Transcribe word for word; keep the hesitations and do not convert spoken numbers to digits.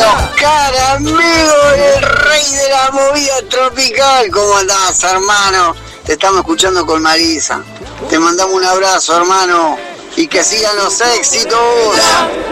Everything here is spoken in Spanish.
Oscar, amigo, el rey de la movida tropical. ¿Cómo andás, hermano? Te estamos escuchando con Marisa. Te mandamos un abrazo, hermano. Y que sigan los éxitos.